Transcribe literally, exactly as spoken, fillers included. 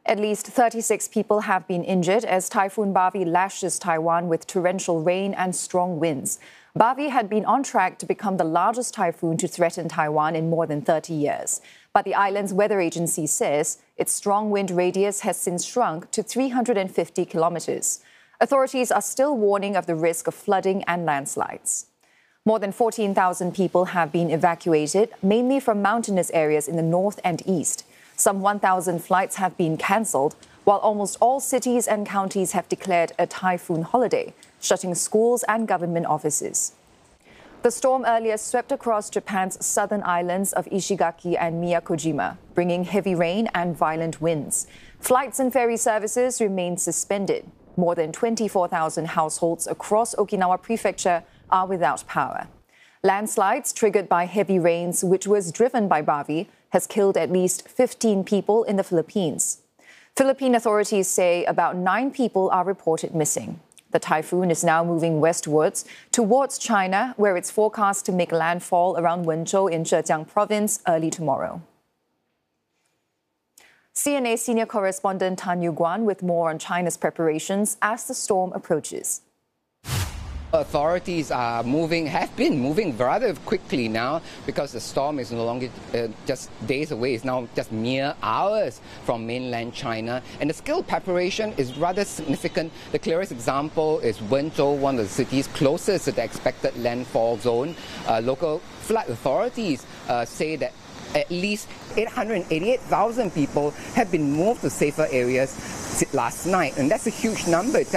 At least thirty-six people have been injured as Typhoon Bavi lashes Taiwan with torrential rain and strong winds. Bavi had been on track to become the largest typhoon to threaten Taiwan in more than thirty years. But the island's weather agency says its strong wind radius has since shrunk to three hundred fifty kilometers. Authorities are still warning of the risk of flooding and landslides. More than fourteen thousand people have been evacuated, mainly from mountainous areas in the north and east. Some one thousand flights have been cancelled, while almost all cities and counties have declared a typhoon holiday, shutting schools and government offices. The storm earlier swept across Japan's southern islands of Ishigaki and Miyakojima, bringing heavy rain and violent winds. Flights and ferry services remain suspended. More than twenty-four thousand households across Okinawa Prefecture are without power. Landslides triggered by heavy rains, which was driven by Bavi, has killed at least fifteen people in the Philippines. Philippine authorities say about nine people are reported missing. The typhoon is now moving westwards towards China, where it's forecast to make landfall around Wenzhou in Zhejiang province early tomorrow. C N A senior correspondent Tan Yu-Guan with more on China's preparations as the storm approaches. Authorities are moving, have been moving rather quickly now because the storm is no longer uh, just days away. It's now just mere hours from mainland China. And the skill preparation is rather significant. The clearest example is Wenzhou, one of the cities closest to the expected landfall zone. Uh, local flood authorities uh, say that at least eight hundred eighty-eight thousand people have been moved to safer areas last night. And that's a huge number.